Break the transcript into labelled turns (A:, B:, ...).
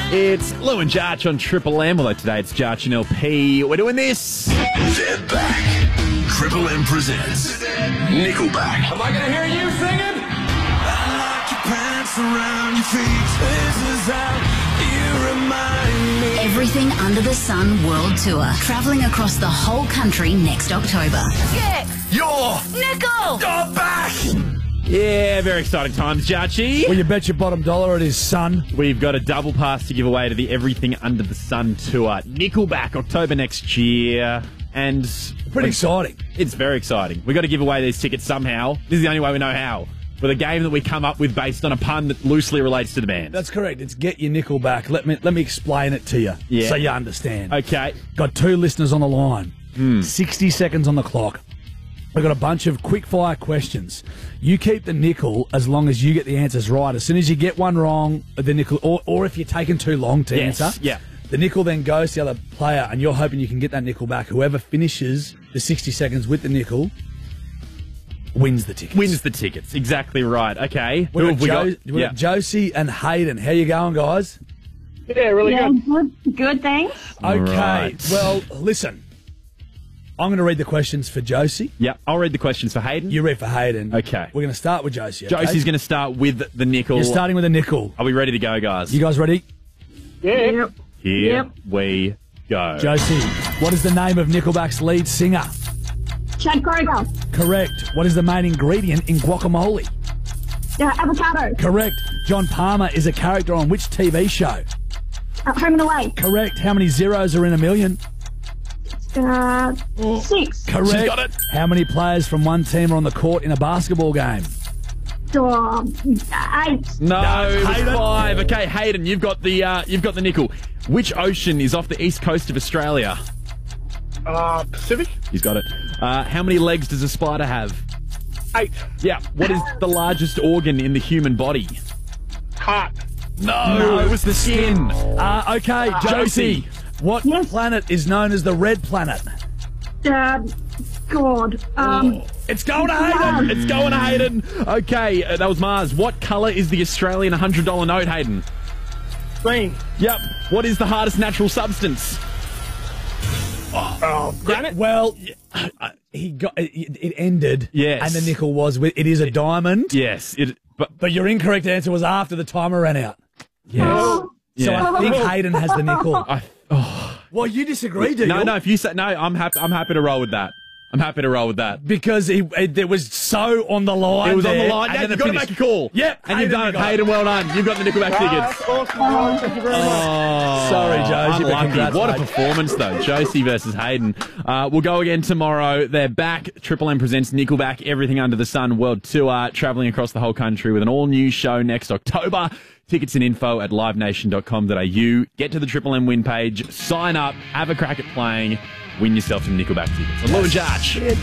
A: It's Lou and Jarch on Triple M, although today it's Jarch and LP. We're doing this.
B: They're back. Triple M presents Nickelback.
C: Am I going to hear you singing? I like your pants around your feet. This is how you remind me.
D: Everything Under the Sun World Tour, travelling across the whole country next October.
B: You're
D: Nickel!
B: back.
A: Yeah, very exciting times, Jarchy.
E: Well, you bet your bottom dollar it is, son.
A: We've got a double pass to give away to the Everything Under the Sun tour. Nickelback, October next year. And
E: Pretty exciting.
A: It's very exciting. We've got to give away these tickets somehow. This is the only way we know how. With a game that we come up with based on a pun that loosely relates to the band.
E: That's correct. It's Get Your Nickel Back. Let me explain it to you so you understand.
A: Okay.
E: Got two listeners on the line. 60 seconds on the clock. We've got a bunch of quick-fire questions. You keep the nickel as long as you get the answers right. As soon as you get one wrong, the nickel, or if you're taking too long to answer, the nickel then goes to the other player, and you're hoping you can get that nickel back. Whoever finishes the 60 seconds with the nickel wins the tickets.
A: Wins the tickets. Exactly right. Okay. Who
E: We've
A: have we got?
E: We've got Josie and Hayden. How you going, guys?
F: Yeah, really good. Good, thanks.
E: Okay.
A: Right.
E: Well, listen. I'm going to read the questions for Josie.
A: Yeah, I'll read the questions for Hayden.
E: You read for Hayden.
A: Okay.
E: We're going to start with Josie. Okay?
A: Josie's going to start with the nickel.
E: You're starting with a nickel.
A: Are we ready to go, guys?
E: You guys ready?
F: Yep.
A: Here we go.
E: Josie, what is the name of Nickelback's lead singer?
F: Chad Kroger.
E: Correct. What is the main ingredient in guacamole?
F: Avocado.
E: Correct. John Palmer is a character on which TV show?
F: Home and Away.
E: Correct. How many zeros are in a million?
F: 6.
E: Correct.
A: She's got it.
E: How many players from one team are on the court in a basketball game?
F: 8.
A: No, it was
E: Hayden.
A: 5. Okay, Hayden, you've got the nickel. Which ocean is off the east coast of Australia?
F: Pacific.
A: He's got it. How many legs does a spider have?
F: 8.
A: Yeah. What is the largest organ in the human body?
F: Heart.
A: No, it was the skin.
E: Okay, Josie. What planet is known as the red planet?
F: God.
E: It's going to Hayden.
A: It's going to Hayden. Okay, that was Mars. What colour is the Australian $100 note, Hayden?
F: Green.
A: Yep. What is the hardest natural substance?
F: Granite.
E: Well, he got it ended.
A: Yes.
E: And the nickel was with it is a diamond.
A: Yes.
E: But your incorrect answer was after the timer ran out.
A: Yes.
F: Oh.
E: So
A: Yeah.
E: I think Hayden has the nickel.
A: Oh.
E: Well, you disagree, do you?
A: No. If you say no, I'm happy to roll with that. I'm happy to roll with that.
E: Because it was so on the line.
A: It was on the
E: there,
A: line.
E: and
A: Yeah,
E: then
A: you've
E: it
A: got to
E: finished.
A: make a call.
E: Yep.
A: And you've done it,
E: got
A: Hayden. Well done. You've got the Nickelback tickets.
F: That's awesome. Thank you very much.
A: Oh,
E: Sorry, Josie, but
A: unlucky.
E: congrats,
A: What a
E: mate.
A: performance, though. Josie versus Hayden. We'll go again tomorrow. They're back. Triple M presents Nickelback, Everything Under the Sun World Tour, travelling across the whole country with an all-new show next October. Tickets and info at livenation.com.au. Get to the Triple M win page, sign up, have a crack at playing, win yourself some Nickelback tickets. Lou and Jarch.